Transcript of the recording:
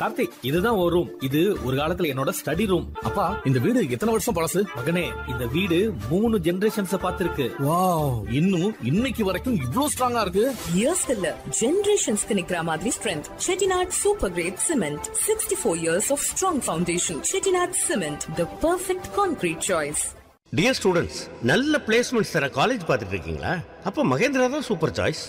கார்த்திக், இதுதான் ஒரு ரூம். இது ஒரு காலத்துல என்னோட ஸ்டடி ரூம். அப்பா இந்த வீடு எத்தனை வருஷம் பழசு? மகனே, இந்த வீடு 3 ஜெனரேஷன்ஸ் பார்த்திருக்கு. வாவ், இன்னும் இன்னைக்கு வரைக்கும் இவ்ளோ ஸ்ட்ராங்கா இருக்கு. இயர்ஸ் இல்ல, ஜெனரேஷன்ஸ்க்கு நிக்கிற மாதிரி strength. Chettinad super great cement, 64 years of strong foundation. Chettinad cement, the perfect concrete choice. Dear students, நல்ல பிளேஸ்மெண்ட்ஸ் தர காலேஜ் பார்த்துட்டு இருக்கீங்களா? அப்ப மகேந்திரா தான் சூப்பர் சாய்ஸ்.